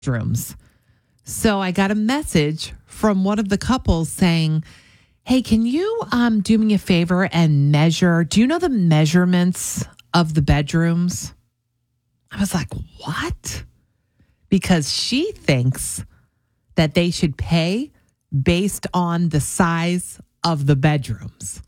bedrooms. So I got a message from one of the couples saying, hey, can you do me a favor and measure? Do you know the measurements of the bedrooms? I was like, what? Because she thinks that they should pay based on the size of the bedrooms.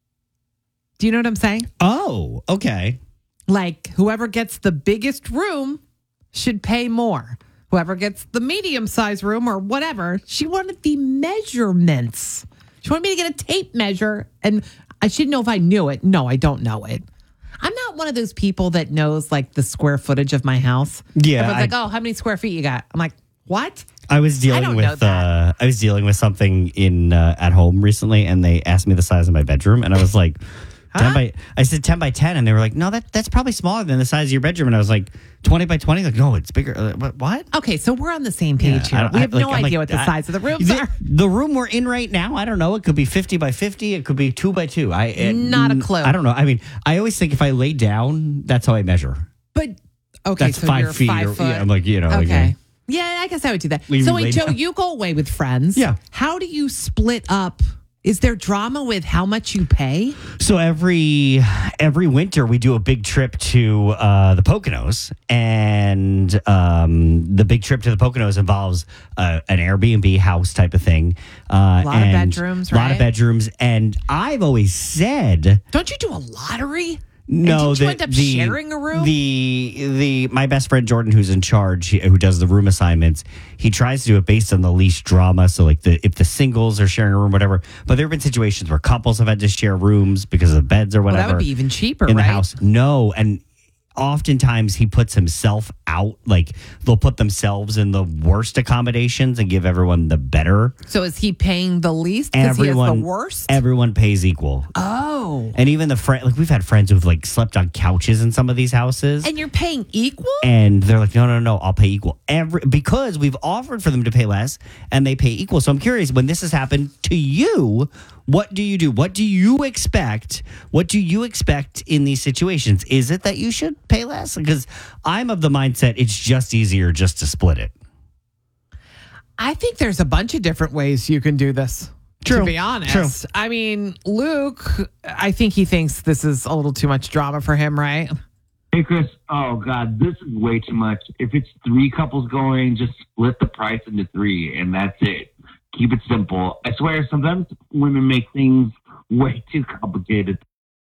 Do you know what I'm saying? Oh, okay. Like whoever gets the biggest room should pay more. Whoever gets the medium-sized room or whatever, she wanted the measurements. She wanted me to get a tape measure, and I should know if I knew it. No, I don't know it. I'm not one of those people that knows like the square footage of my house. Yeah, everyone's like, "Oh, how many square feet you got?" I'm like, "What?" I was dealing with something in at home recently, and they asked me the size of my bedroom, and I was like, 10 by 10, and they were like, no, that's probably smaller than the size of your bedroom, and I was like, 20 by 20, like, no, it's bigger. What? Okay, so we're on the same page here. We have no idea what the size of the rooms are. The room we're in right now, I don't know. It could be 50 by 50. It could be 2 by 2. Not a clue. I don't know. I mean, I always think if I lay down, that's how I measure. But okay, that's so 5 you're feet. 5 foot. I'm like, Okay. Okay. Yeah, I guess I would do that. So wait, Joe, you go away with friends. Yeah. How do you split up? Is there drama with how much you pay? So every winter we do a big trip to the Poconos, and the big trip to the Poconos involves an Airbnb house type of thing. A lot of bedrooms, right? A lot of bedrooms, and I've always said, don't you do a lottery? No, and did you end up sharing a room? My best friend Jordan, who's in charge, who does the room assignments, he tries to do it based on the least drama. So, like if the singles are sharing a room, whatever. But there have been situations where couples have had to share rooms because of the beds or whatever. Well, that would be even cheaper, in right? the house. No, and oftentimes he puts himself out. Like they'll put themselves in the worst accommodations and give everyone the better. So is he paying the least because he has the worst? Everyone pays equal. Oh. And even like we've had friends who've like slept on couches in some of these houses. And you're paying equal? And they're like, no, I'll pay equal. Because we've offered for them to pay less and they pay equal. So I'm curious, when this has happened to you, what do you do? What do you expect? What do you expect in these situations? Is it that you should pay less? Because I'm of the mindset it's just easier just to split it. I think there's a bunch of different ways you can do this. True. To be honest. True. I mean, Luke, I think he thinks this is a little too much drama for him, right? Hey, Chris. Oh, God, this is way too much. If it's 3 couples going, just split the price into 3, and that's it. Keep it simple. I swear, sometimes women make things way too complicated.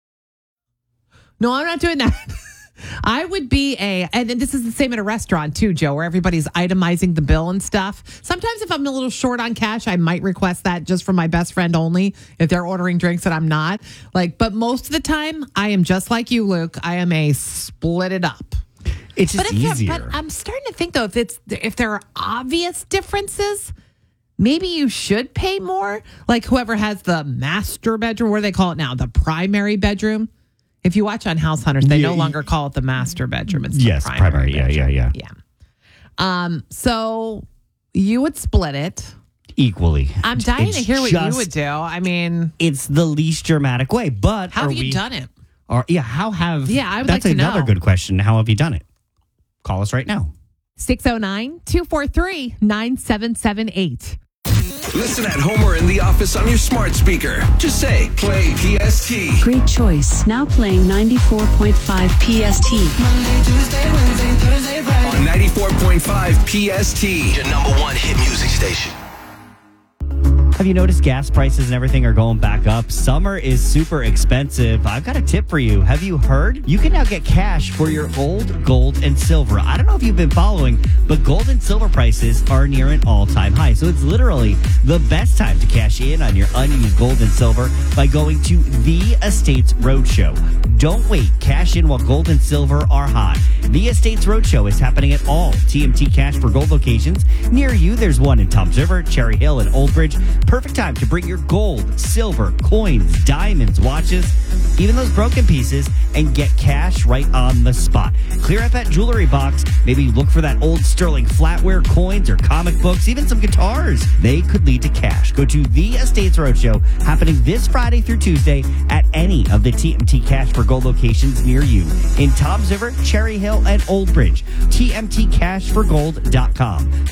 No, I'm not doing that. I would be and this is the same at a restaurant too, Joe, where everybody's itemizing the bill and stuff. Sometimes if I'm a little short on cash, I might request that just for my best friend only if they're ordering drinks and I'm not. But most of the time, I am just like you, Luke. I am a split it up. It's just easier. But I'm starting to think, though, if there are obvious differences, maybe you should pay more. Like whoever has the master bedroom, what do they call it now? The primary bedroom. If you watch on House Hunters, they no longer call it the master bedroom. It's the primary bedroom. Yeah. So you would split it equally. I'm dying to hear what you would do. I mean, it's the least dramatic way. But how have you done it? I would that's another good question. How have you done it? Call us right now. 609-243-9778. Listen at home or in the office on your smart speaker. Just say, play PST. Great choice. Now playing 94.5 PST. Monday, Tuesday, Wednesday, Thursday, Friday. On 94.5 PST. Your #1 hit music station. Have you noticed gas prices and everything are going back up? Summer is super expensive. I've got a tip for you. Have you heard? You can now get cash for your old gold and silver. I don't know if you've been following, but gold and silver prices are near an all-time high. So it's literally the best time to cash in on your unused gold and silver by going to The Estates Roadshow. Don't wait. Cash in while gold and silver are hot. The Estates Roadshow is happening at all TMT Cash for Gold locations. Near you, there's one in Toms River, Cherry Hill, and Old Bridge. perfect time to bring your gold, silver, coins, diamonds, watches, even those broken pieces, and get cash right on the spot. Clear out that jewelry box. Maybe look for that old sterling flatware, coins, or comic books, even some guitars. They could lead to cash. Go to the Estates Roadshow, happening this Friday through Tuesday at any of the TMT Cash for Gold locations near you in Toms River, Cherry Hill, and Old Bridge. TMTCashforGold.com.